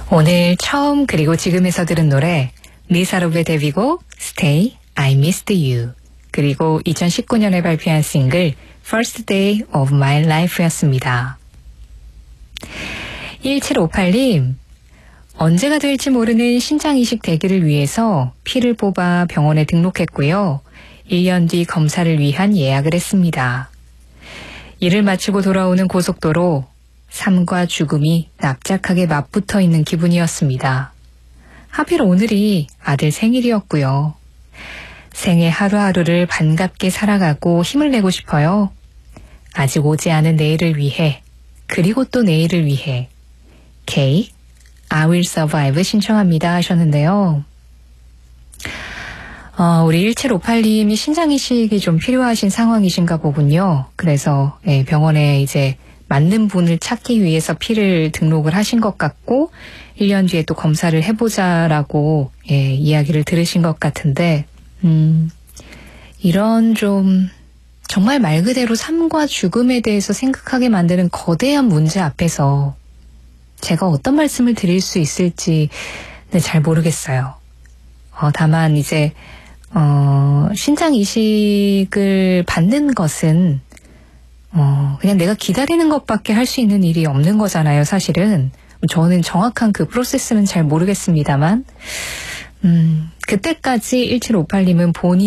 오늘 처음 그리고 지금에서 들은 노래 리사 롭의 데뷔곡 Stay, I Missed You 그리고 2019년에 발표한 싱글 First Day of My Life였습니다. 1758님 언제가 될지 모르는 신장이식 대기를 위해서 피를 뽑아 병원에 등록했고요. 1년 뒤 검사를 위한 예약을 했습니다. 일을 마치고 돌아오는 고속도로 삶과 죽음이 납작하게 맞붙어 있는 기분이었습니다. 하필 오늘이 아들 생일이었고요. 생애 하루하루를 반갑게 살아가고 힘을 내고 싶어요. 아직 오지 않은 내일을 위해 그리고 또 내일을 위해 K, I will survive 신청합니다 하셨는데요. 우리 1758님이 신장이식이 좀 필요하신 상황이신가 보군요. 그래서 병원에 이제 맞는 분을 찾기 위해서 피를 등록을 하신 것 같고 1년 뒤에 또 검사를 해보자라고 이야기를 들으신 것 같은데 이런 좀 정말 말 그대로 삶과 죽음에 대해서 생각하게 만드는 거대한 문제 앞에서 제가 어떤 말씀을 드릴 수 있을지 잘 모르겠어요. 다만 이제 신장 이식을 받는 것은 그냥 내가 기다리는 것밖에 할 수 있는 일이 없는 거잖아요, 사실은. 저는 정확한 그 프로세스는 잘 모르겠습니다만, 그때까지 1758님은 본인